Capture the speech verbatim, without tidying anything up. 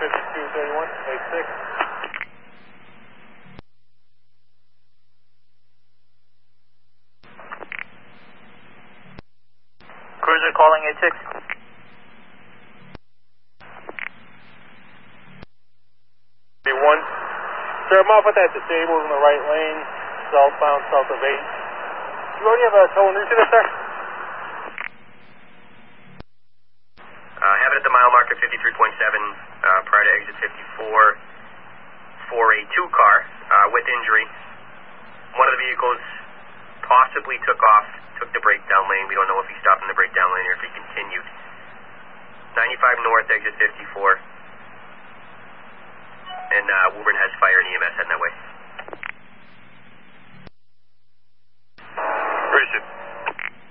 fifty-two thirty-one, eight six. Cruiser calling eight six. one. Sir, I'm off with that disabled in the right lane, southbound, south of eight. Do you already have a tow and incident, sir? Uh, have it at the mile marker fifty-three point seven, uh, prior to exit fifty-four, for a two-car uh, with injury. One of the vehicles possibly took off, took the breakdown lane. We don't know if he stopped in the breakdown lane or if he continued. ninety-five north, exit fifty-four. And uh, Woburn has fire and E M S heading that way.